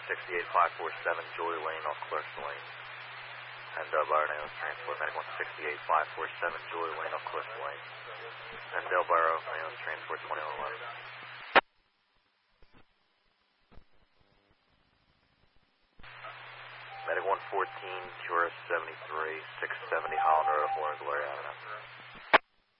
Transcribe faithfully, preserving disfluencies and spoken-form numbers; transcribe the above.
sixty-eight five four seven, Joy Lane off Clarkson Lane. And Del Barro ambulance transport, medic one sixty-eight five four seven, Joy Lane off Clarkson Lane. And Del Barro ambulance transport twenty-one eleven. Medic one fourteen, Tourist seventy-three, six seventy, Holland Road, Florida, Gloria Avenue.